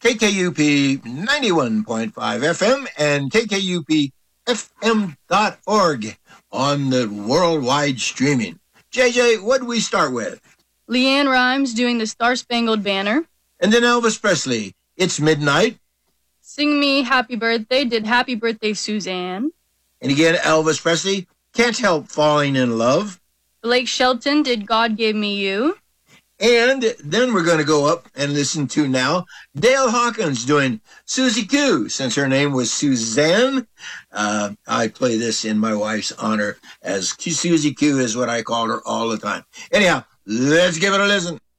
KKUP 91.5 FM and KKUPFM.org on the worldwide streaming. JJ, what do we start with? Leanne Rimes doing the Star-Spangled Banner. And then Elvis Presley, It's Midnight. Sing Me Happy Birthday did Happy Birthday Suzanne. And again, Elvis Presley, Can't Help Falling in Love. Blake Shelton did God Gave Me You. And then we're going to go up and listen to now Dale Hawkins doing Susie Q, since her name was Suzanne. I play this in my wife's honor, as Susie Q is what I called her all the time. Anyhow, let's give it a listen.